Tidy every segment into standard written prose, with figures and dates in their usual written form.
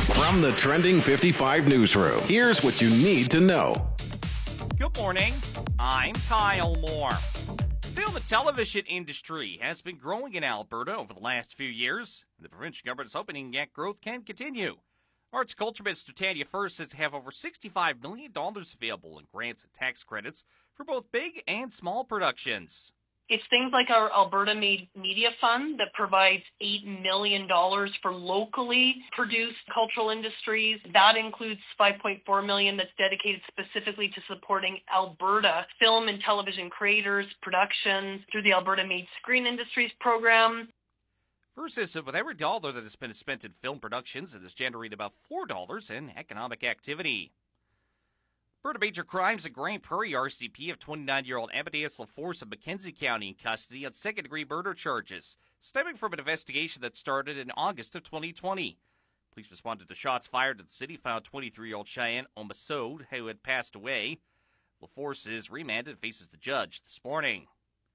From the Trending 55 newsroom, here's what you need to know. Good morning. I'm Kyle Moore. The film and television industry has been growing in Alberta over the last few years. The provincial government is hoping that growth can continue. Arts Culture Minister Tanya First says they have over $65 million available in grants and tax credits for both big and small productions. It's things like our Alberta Media Fund that provides $8 million for locally produced cultural industries. That includes $5.4 million that's dedicated specifically to supporting Alberta film and television creators, productions through the Alberta Made Screen Industries program. First says that with every dollar that has been spent in film productions, it has generated about $4 in economic activity. Alberta Major Crimes at Grand Prairie RCP have 29-year-old Amadeus LaForce of Mackenzie County in custody on second-degree murder charges, stemming from an investigation that started in August of 2020. Police responded to shots fired at the city, found 23-year-old Cheyenne Omasode, who had passed away. LaForce is remanded and faces the judge this morning.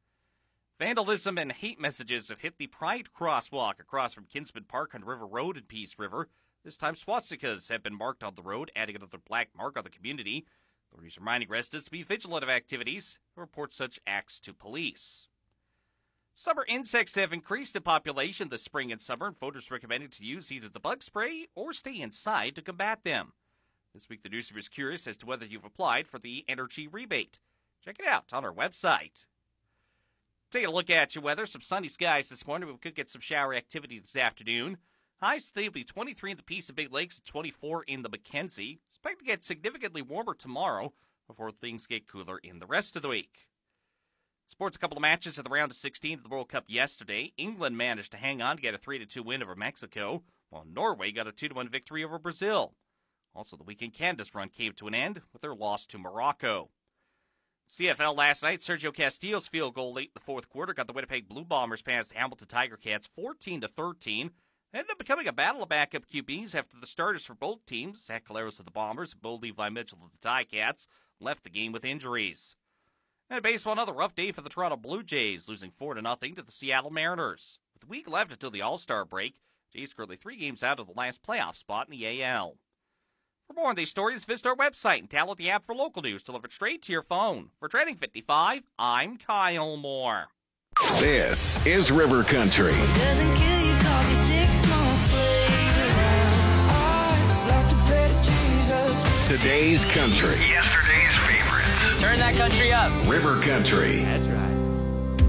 Vandalism and hate messages have hit the Pride crosswalk across from Kinsman Park on River Road in Peace River. This time, swastikas have been marked on the road, adding another black mark on the community. Authorities reminding residents to be vigilant of activities and report such acts to police. Summer insects have increased in population this spring and summer, and voters recommended to use either the bug spray or stay inside to combat them. This week, the newsroom is curious as to whether you've applied for the energy rebate. Check it out on our website. Take a look at your weather. Some sunny skies this morning. We could get some shower activity this afternoon. Highs today will be 23 in the Peace and Big Lakes and 24 in the Mackenzie. Expect to get significantly warmer tomorrow before things get cooler in the rest of the week. Sports, a couple of matches at the round of 16 of the World Cup yesterday. England managed to hang on to get a 3-2 win over Mexico, while Norway got a 2-1 victory over Brazil. Also, the weekend Canada's run came to an end with their loss to Morocco. CFL last night, Sergio Castillo's field goal late in the fourth quarter got the Winnipeg Blue Bombers past the Hamilton Tiger Cats 14-13. Ended up becoming a battle of backup QBs after the starters for both teams, Zach Collaros of the Bombers and Bo Levi Mitchell of the Ticats, left the game with injuries. And in baseball, another rough day for the Toronto Blue Jays, losing 4-0 to the Seattle Mariners. With a week left until the All-Star break, Jays currently 3 games out of the last playoff spot in the AL. For more on these stories, visit our website and download the app for local news delivered straight to your phone. For Trending 55, I'm Kyle Moore. This is River Country. Doesn't kill you 'cause you're 6 months later. Eyes like to pray to Jesus. Today's country. Yesterday's favorite. Turn that country up. River Country. That's right.